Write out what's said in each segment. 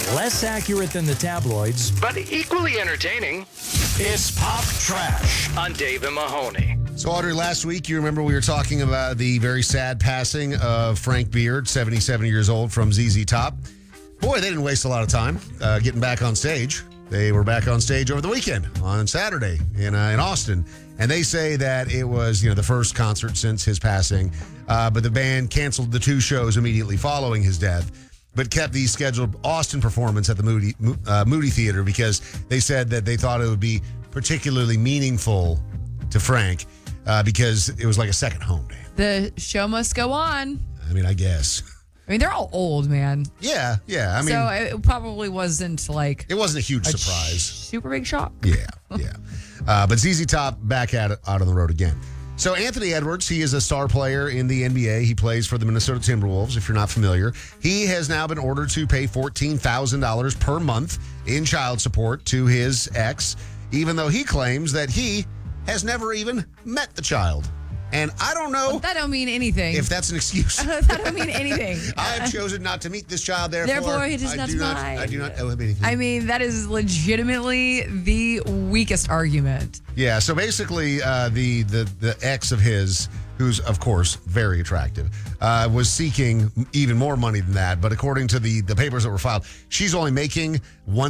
Less accurate than the tabloids, but equally entertaining. It's Pop Trash on Dave and Mahoney. So, Audrey, last week, you remember we were talking about the very sad passing of Frank Beard, 77 years old, from ZZ Top. Boy, they didn't waste a lot of time getting back on stage. They were back on stage over the weekend on Saturday in Austin. And they say that it was, the first concert since his passing. But the band canceled the 2 shows immediately following his death, but kept the scheduled Austin performance at the Moody Theater because they said that they thought it would be particularly meaningful to Frank because it was like a second home to him. The show must go on. I mean, I guess. I mean, they're all old, man. Yeah. I mean, so it probably wasn't like it wasn't a huge surprise. Super big shock. Yeah. But ZZ Top back out on the road again. So Anthony Edwards, he is a star player in the NBA. He plays for the Minnesota Timberwolves, if you're not familiar. He has now been ordered to pay $14,000 per month in child support to his ex, even though he claims that he has never even met the child. And I don't know. Well, that don't mean anything. If that's an excuse. That don't mean anything. I have chosen not to meet this child, therefore it is not mine. I do not owe him anything. I mean, that is legitimately the weakest argument. Yeah, so basically the ex of his, who's, of course, very attractive, was seeking even more money than that. But according to the papers that were filed, she's only making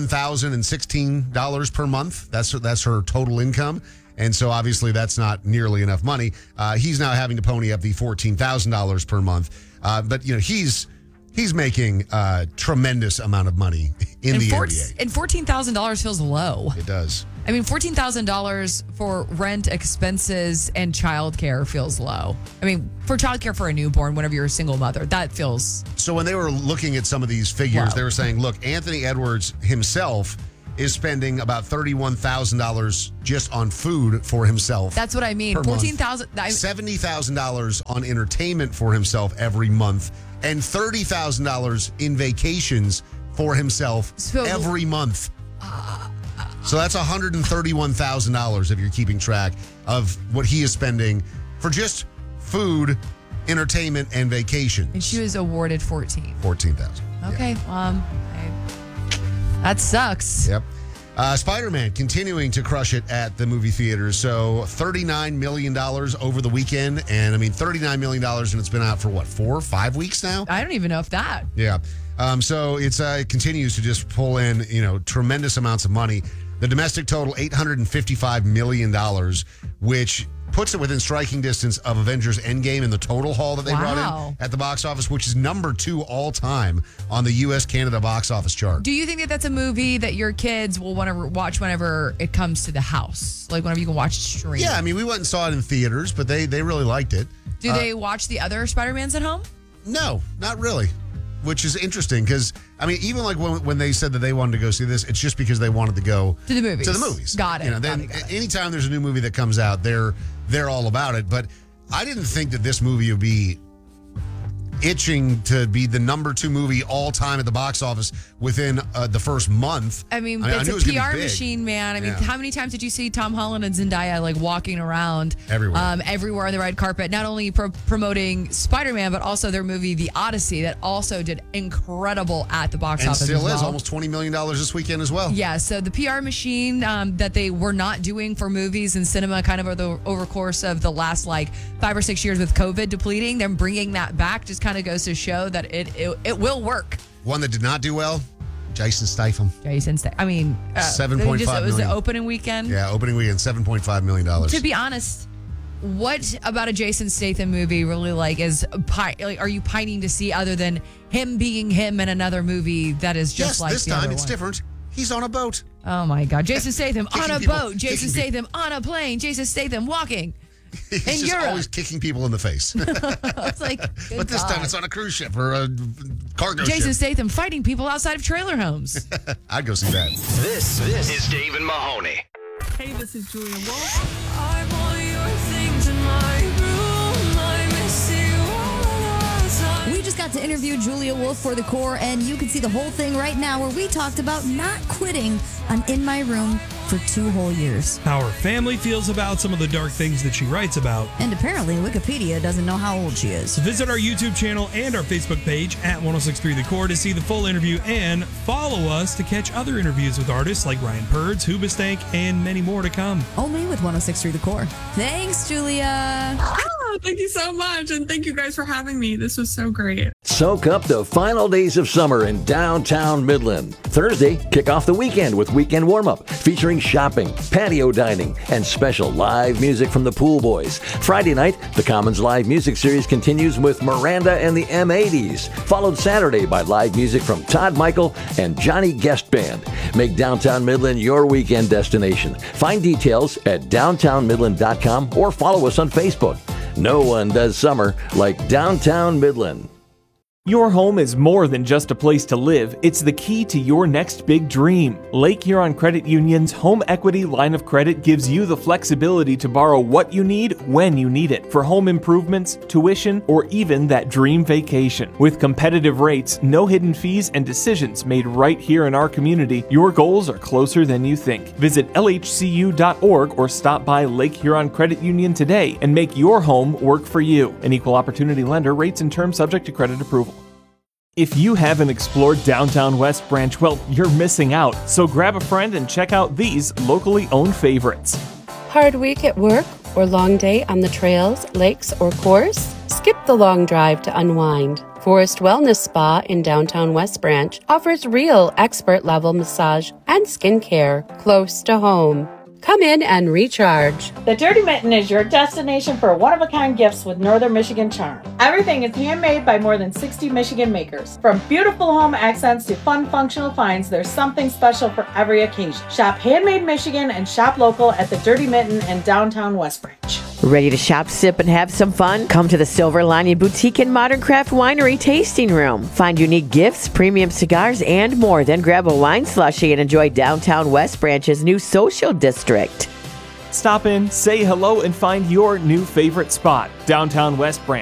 $1,016 per month. That's her total income. And so obviously that's not nearly enough money. He's now having to pony up the $14,000 per month. But, he's making a tremendous amount of money in the NBA. And $14,000 feels low. It does. I mean, $14,000 for rent, expenses, and childcare feels low. I mean, for childcare for a newborn, whenever you're a single mother, that feels So when they were looking at some of these figures, They were saying, look, Anthony Edwards himself is spending about $31,000 just on food for himself. That's what I mean. $14,000. $70,000 on entertainment for himself every month, and $30,000 in vacations for himself every month. So that's $131,000 if you're keeping track of what he is spending for just food, entertainment, and vacation. And she was awarded $14,000. Okay. That sucks. Yep. Spider-Man continuing to crush it at the movie theaters. So $39 million over the weekend. And I mean, $39 million, and it's been out for what, 4 or 5 weeks now? I don't even know if that. Yeah. So it continues to just pull in, tremendous amounts of money. The domestic total, $855 million, which puts it within striking distance of Avengers Endgame in the total haul that they brought in at the box office, which is number 2 all time on the U.S.-Canada box office chart. Do you think that that's a movie that your kids will want to watch whenever it comes to the house? Like whenever you can watch it stream? Yeah, I mean, we went and saw it in theaters, but they really liked it. Do they watch the other Spider-Mans at home? No, not really. Which is interesting because, I mean, even like when they said that they wanted to go see this, it's just because they wanted to go to the movies. Got it. Got it. Anytime there's a new movie that comes out, they're all about it. But I didn't think that this movie would be itching to be the number 2 movie all time at the box office within the first month. I mean, it's a PR machine, man. I mean, how many times did you see Tom Holland and Zendaya like walking around everywhere on the red carpet, not only promoting Spider-Man, but also their movie The Odyssey that also did incredible at the box office. And still is almost $20 million this weekend as well. Yeah, so the PR machine that they were not doing for movies and cinema kind of over course of the last like 5 or 6 years with COVID depleting, them bringing that back just kind of goes to show that it will work. One that did not do well, Jason Statham. I mean, $7.5 million. It was the opening weekend. Yeah, opening weekend, $7.5 million. To be honest, what about a Jason Statham movie really are you pining to see other than him being him in another movie that is just like this the time other it's one? Different. He's on a boat. Oh my God, Jason Statham on a boat, Jason Statham on a plane, Jason Statham walking. He's just always kicking people in the face. It's like, but this time it's on a cruise ship or a cargo ship. Jason Statham fighting people outside of trailer homes. I'd go see that. This is Dave and Mahoney. Hey, this is Julia Wolf. I want your things in my room. I miss you all the time. We just got to interview Julia Wolf for The Core, and you can see the whole thing right now where we talked about not quitting on In My Room for 2 whole years. How her family feels about some of the dark things that she writes about. And apparently Wikipedia doesn't know how old she is. So visit our YouTube channel and our Facebook page at 1063 The Core to see the full interview, and follow us to catch other interviews with artists like Ryan Purds, Hoobastank, and many more to come. Only with 1063 The Core. Thanks, Julia. Thank you so much, and thank you guys for having me. This was so great. Soak up the final days of summer in downtown Midland. Thursday, kick off the weekend with Weekend Warm-Up, featuring shopping, patio dining, and special live music from the Pool Boys. Friday night, the Commons Live Music Series continues with Miranda and the M80s, followed Saturday by live music from Todd Michael and Johnny Guest Band. Make downtown Midland your weekend destination. Find details at downtownmidland.com or follow us on Facebook. No one does summer like downtown Midland. Your home is more than just a place to live. It's the key to your next big dream. Lake Huron Credit Union's home equity line of credit gives you the flexibility to borrow what you need when you need it for home improvements, tuition, or even that dream vacation. With competitive rates, no hidden fees, and decisions made right here in our community, your goals are closer than you think. Visit lhcu.org or stop by Lake Huron Credit Union today and make your home work for you. An equal opportunity lender. Rates and terms subject to credit approval. If you haven't explored Downtown West Branch, well, you're missing out. So grab a friend and check out these locally owned favorites. Hard week at work or long day on the trails, lakes, or course? Skip the long drive to unwind. Forest Wellness Spa in downtown West Branch offers real expert-level massage and skincare close to home. Come in and recharge. The Dirty Mitten is your destination for one-of-a-kind gifts with Northern Michigan charm. Everything is handmade by more than 60 Michigan makers. From beautiful home accents to fun functional finds, there's something special for every occasion. Shop Handmade Michigan and shop local at the Dirty Mitten in downtown West Branch. Ready to shop, sip, and have some fun? Come to the Silver Lining Boutique and Modern Craft Winery Tasting Room. Find unique gifts, premium cigars, and more. Then grab a wine slushie and enjoy downtown West Branch's new social district. Stop in, say hello, and find your new favorite spot. Downtown West Branch.